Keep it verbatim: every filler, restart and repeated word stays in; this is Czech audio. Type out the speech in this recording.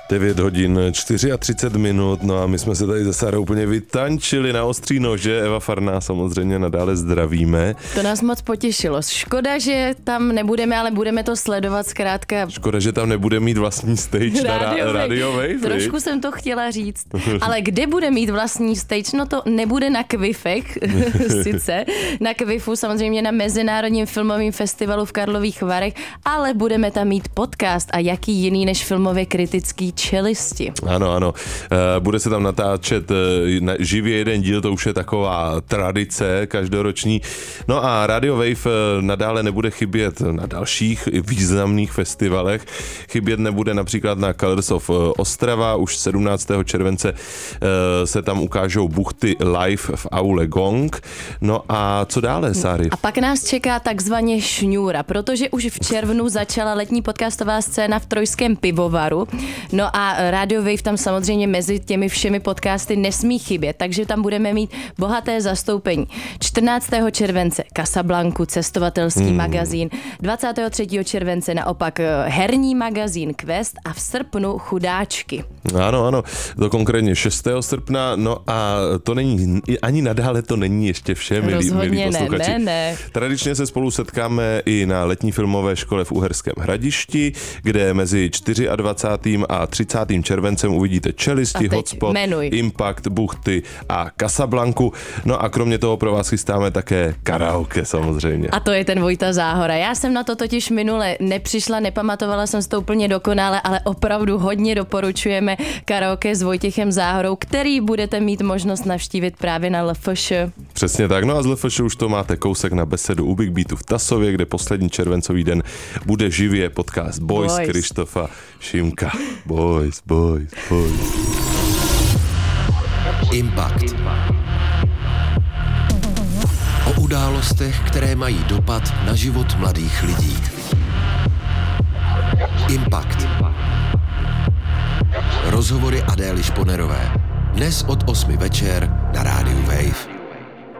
devět hodin třicet čtyři minut, no a my jsme se tady ze Sárou úplně vytančili na ostří nože. Eva Farná samozřejmě nadále zdravíme. To nás moc potěšilo. Škoda, že tam nebudeme, ale budeme to sledovat zkrátka. Škoda, že tam nebude mít vlastní stage Radio na Radio Wave. Trošku jsem to chtěla říct. Ale kde bude mít vlastní stage? No to nebude na Kvifech, sice. Na Kvifu, samozřejmě na Mezinárodním filmovém festivalu v Karlových Varech, ale budeme tam mít podcast a jaký jiný než filmově kritický Čelisti. Ano, ano. Bude se tam natáčet živě jeden díl, to už je taková tradice každoroční. No a Radio Wave nadále nebude chybět na dalších významných festivalech. Chybět nebude například na Colors of Ostrava, už sedmnáctého července se tam ukážou buchty live v aule Gong. No a co dále, Sáry? A pak nás čeká takzvaně šňůra, protože už v červnu začala letní podcastová scéna v Trojském pivovaru. No a Radio Wave tam samozřejmě mezi těmi všemi podcasty nesmí chybět, takže tam budeme mít bohaté zastoupení. čtrnáctého července Casablanku, cestovatelský hmm. magazín, dvacátého třetího července naopak herní magazín Quest a v srpnu Chudáčky. Ano, ano, to konkrétně šestého srpna, no a to není, ani nadále to není ještě vše, milí, milí posluchači. Ne, ne. Tradičně se spolu setkáme i na letní filmové škole v Uherském Hradišti, kde mezi dvacátým čtvrtým a třicátým červencem uvidíte Čelisti, Hotspot, jmenuj. Impact, Buchty a Casablanku. No a kromě toho pro vás chystáme také karaoke samozřejmě. A to je ten Vojta Záhora. Já jsem na to totiž minule nepřišla, nepamatovala jsem si to úplně dokonale, ale opravdu hodně doporučujeme karaoke s Vojtěchem Záhorou, který budete mít možnost navštívit právě na L F Š. Přesně tak, no a z L F Š už to máte kousek na besedu u Big Beatu v Tasově, kde poslední červencový den bude živě podcast Boys, Boys. Krištofa Šimka. Boys, boys, boys. Impact. O událostech, které mají dopad na život mladých lidí. Impact. Rozhovory Adély Šponerové. Dnes od osmi večer na rádiu Wave.